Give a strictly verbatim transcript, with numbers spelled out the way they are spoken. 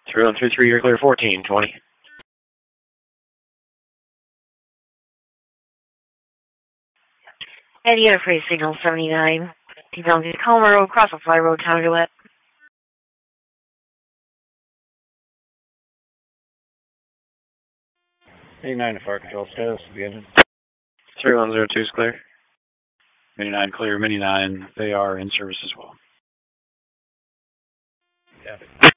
three one three three, you're clear fourteen twenty. And you have free signal seventy-nine. T-Town to Calmer Road, Cross of Fly Road, Town Gillette. eighty-nine to fire control status of the engine. three one zero two is clear. Mini nine clear, Mini nine, they are in service as well. Yeah.